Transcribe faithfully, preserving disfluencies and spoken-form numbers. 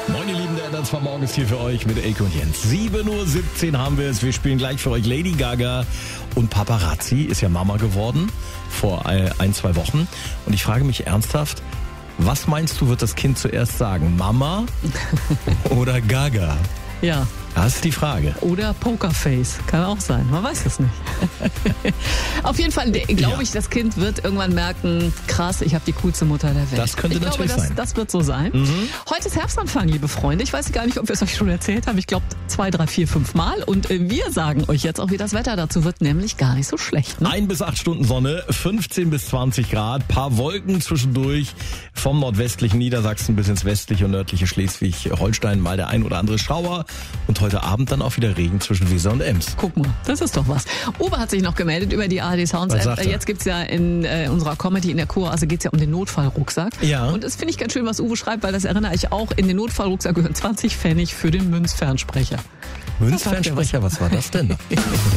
Moin ihr Lieben, der Ernst von Morgen ist hier für euch mit Elke und Jens. sieben Uhr siebzehn haben wir es. Wir spielen gleich für euch Lady Gaga und Paparazzi ist ja Mama geworden vor ein, zwei Wochen. Und ich frage mich ernsthaft, was meinst du, wird das Kind zuerst sagen? Mama oder Gaga? Ja. Das ist die Frage. Oder Pokerface. Kann auch sein. Man weiß es nicht. Auf jeden Fall glaube Ja. ich, das Kind wird irgendwann merken, krass, ich habe die coolste Mutter der Welt. Das könnte ich glaube, natürlich das, sein. das wird so sein. Mhm. Heute ist Herbstanfang, liebe Freunde. Ich weiß gar nicht, ob wir es euch schon erzählt haben. Ich glaube, zwei, drei, vier, fünf Mal. Und äh, wir sagen euch jetzt auch, wie das Wetter dazu wird, nämlich gar nicht so schlecht. Ne? Ein bis acht Stunden Sonne, fünfzehn bis zwanzig Grad, paar Wolken zwischendurch vom nordwestlichen Niedersachsen bis ins westliche und nördliche Schleswig-Holstein, mal der ein oder andere Schauer und heute Abend dann auch wieder Regen zwischen Weser und Ems. Guck mal, das ist doch was. Uwe hat sich noch gemeldet über die A R D Sounds Was App. sagt er? Jetzt gibt's ja in äh, unserer Comedy in der Kur, also geht's ja um den Notfallrucksack. Ja. Und das finde ich ganz schön, was Uwe schreibt, weil das erinnere ich auch. In den Notfallrucksack gehören zwanzig Pfennig für den Münzfernsprecher. Münzfernsprecher, was war das denn?